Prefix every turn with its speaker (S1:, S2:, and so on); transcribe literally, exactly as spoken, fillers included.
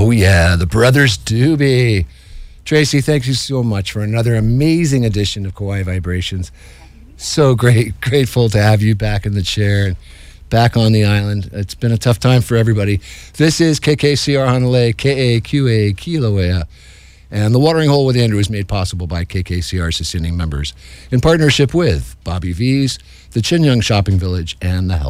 S1: Oh, yeah, the Brothers Doobie. Tracy, thank you so much for another amazing edition of Kauai Vibrations. So great, grateful to have you back in the chair and back on the island. It's been a tough time for everybody. This is K K C R Honolulu, K A Q A Kilauea. And The Watering Hole with Andrew is made possible by K K C R sustaining members in partnership with Bobby V's, the Chinyang Shopping Village, and the Health.